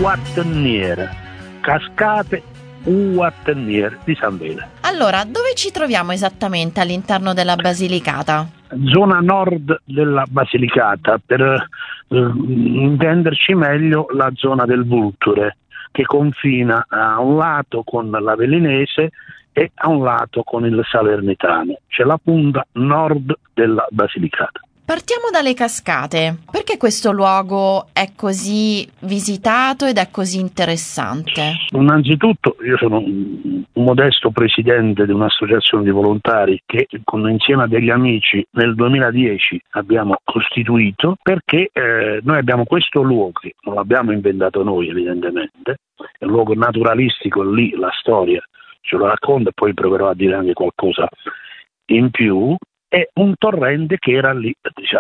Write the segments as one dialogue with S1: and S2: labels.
S1: Uattenniere, cascate Uattenniere di San Vele.
S2: Allora, dove ci troviamo esattamente all'interno della Basilicata?
S1: Zona nord della Basilicata, per intenderci meglio la zona del Vulture, che confina a un lato con l'Avellinese e a un lato con il Salernitano. C'è la punta nord della Basilicata.
S2: Partiamo dalle cascate. Perché questo luogo è così visitato ed è così interessante?
S1: Innanzitutto io sono un modesto presidente di un'associazione di volontari che insieme a degli amici nel 2010 abbiamo costituito, perché noi abbiamo questo luogo, che non l'abbiamo inventato noi evidentemente, è un luogo naturalistico, lì la storia ce lo racconta e poi proverò a dire anche qualcosa in più. È un torrente che era lì,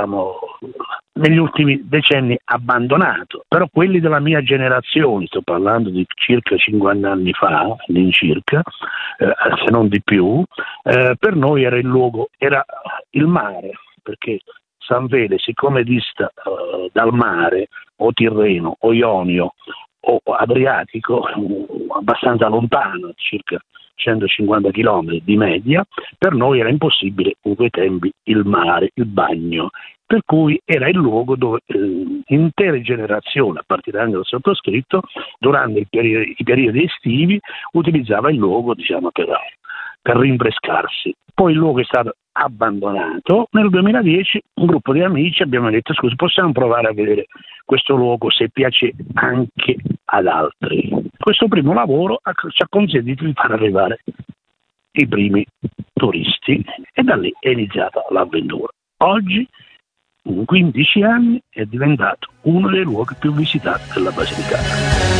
S1: negli ultimi decenni abbandonato, però quelli della mia generazione, sto parlando di circa 50 anni fa, all'incirca, se non di più, per noi era il luogo, era il mare, perché San Vele, siccome dista dal mare, o Tirreno, o Ionio, o Adriatico, abbastanza lontano, circa 150 km di media, per noi era impossibile in quei tempi il mare, il bagno, per cui era il luogo dove intere generazioni, a partire anche dal sottoscritto, durante i periodi estivi utilizzava il luogo per rinfrescarsi. Poi il luogo è stato abbandonato. Nel 2010 un gruppo di amici abbiamo detto: scusi, possiamo provare a vedere questo luogo se piace anche ad altri. Questo primo lavoro ci ha consentito di far arrivare i primi turisti e da lì è iniziata l'avventura. Oggi, in 15 anni, è diventato uno dei luoghi più visitati della Basilicata.